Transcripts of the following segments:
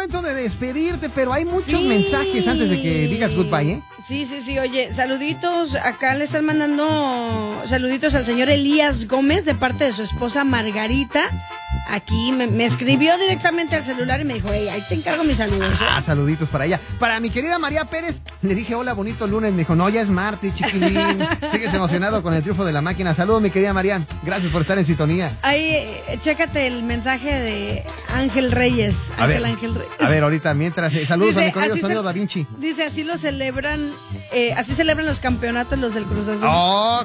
momento de despedirte, pero hay muchos mensajes antes de que digas goodbye, ¿eh? Sí. Oye, saluditos. Acá le están mandando saluditos al señor Elías Gómez de parte de su esposa Margarita. Aquí me escribió directamente al celular y me dijo, hey, ahí te encargo mis saludos. Saluditos para ella. Para mi querida María Pérez, le dije hola, bonito lunes. Me dijo, no, ya es martes, chiquilín. Sigues emocionado con el triunfo de la máquina. Saludos, mi querida María. Gracias por estar en sintonía. Ahí, chécate el mensaje de Ángel Reyes. Ángel Reyes. A ver, ahorita, mientras, saludos dice, a mi querido Sonido Da Vinci. Dice, así lo celebran, así celebran los campeonatos los del Cruz Azul. Oh,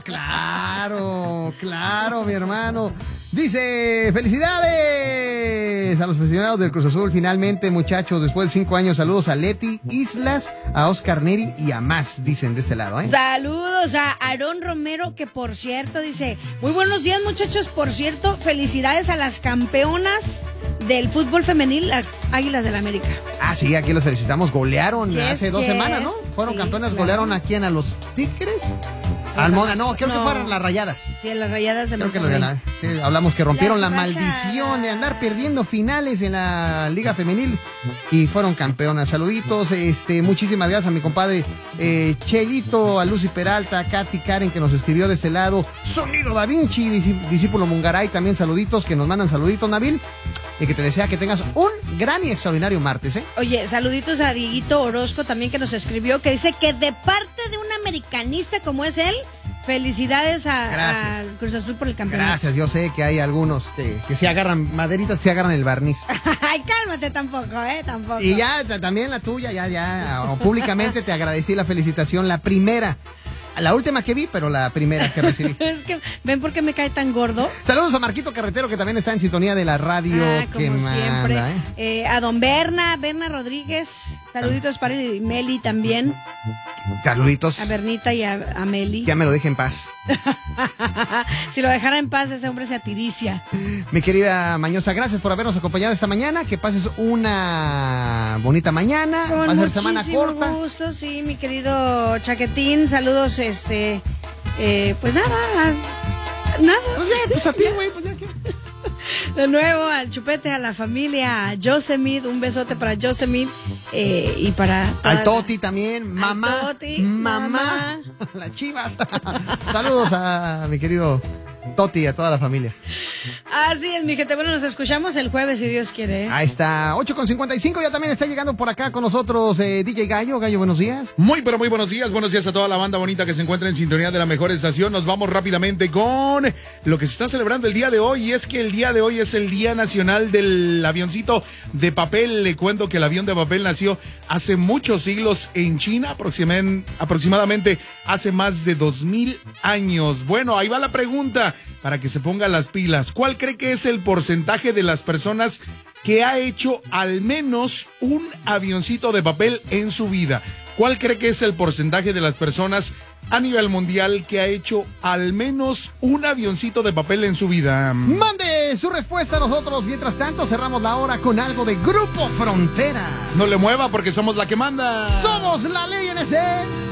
claro, mi hermano. Dice, felicidades a los aficionados del Cruz Azul. Finalmente, muchachos, después de 5 años, saludos a Leti Islas, a Oscar Neri y a más, dicen de este lado, ¿eh? Saludos a Aarón Romero, que por cierto dice, muy buenos días, muchachos, por cierto, felicidades a las campeonas del fútbol femenil, las Águilas del América. Sí, aquí los felicitamos, golearon hace 2 semanas, ¿no? Fueron campeonas, claro. Golearon a quién, a los Tigres. Creo que fueron las Rayadas. Sí, las Rayadas de Creo que los ganaron. Sí, hablamos que rompieron la maldición de andar perdiendo finales en la Liga Femenil y fueron campeonas. Saluditos, muchísimas gracias a mi compadre Chelito, a Lucy Peralta, a Katy Karen que nos escribió de este lado, Sonido Da Vinci, discípulo Mungaray, también saluditos, que nos mandan saluditos, Nabil. Y que te desea que tengas un gran y extraordinario martes, ¿eh? Oye, saluditos a Dieguito Orozco también que nos escribió, que dice que de parte de un americanista como es él, felicidades a Cruz Azul por el campeonato. Gracias, yo sé que hay algunos que se agarran maderitas, que se agarran el barniz. Ay, cálmate tampoco, tampoco. Y ya, también la tuya, ya, públicamente te agradecí la felicitación, la primera. La última que vi, pero la primera que recibí. Es que, ¿ven por qué me cae tan gordo? Saludos a Marquito Carretero, que también está en sintonía de la radio. Como siempre. A don Berna Rodríguez. Saluditos para Meli también. Saluditos. A Bernita y a Meli. Ya me lo deje en paz. Si lo dejara en paz, ese hombre se atiricia. Mi querida Mañosa, gracias por habernos acompañado esta mañana. Que pases una bonita mañana. Con va a ser semana corta. Con gusto, sí, mi querido Chaquetín. Saludos, pues nada. Pues ya, pues a ti, güey, pues ya que. De nuevo al Chupete, a la familia, a Yosemite, un besote para Yosemite y para... Al Toti también, mamá, Toti, mamá, las Chivas. Saludos a mi querido Toti y a toda la familia. Así es, mi gente. Bueno, nos escuchamos el jueves, si Dios quiere. Ahí está, 8:55, ya también está llegando por acá con nosotros DJ Gallo. Gallo, buenos días. Muy buenos días a toda la banda bonita que se encuentra en sintonía de la mejor estación. Nos vamos rápidamente con lo que se está celebrando el día de hoy, y es que el día de hoy es el Día Nacional del Avioncito de Papel. Le cuento que el avión de papel nació hace muchos siglos en China, aproximadamente hace más de 2000 años. Bueno, ahí va la pregunta para que se pongan las pilas. ¿Cuál cree que es el porcentaje de las personas que ha hecho al menos un avioncito de papel en su vida? ¿Cuál cree que es el porcentaje de las personas a nivel mundial que ha hecho al menos un avioncito de papel en su vida? Mande su respuesta a nosotros. Mientras tanto, cerramos la hora con algo de Grupo Frontera. No le mueva porque somos la que manda. Somos la ley en ese.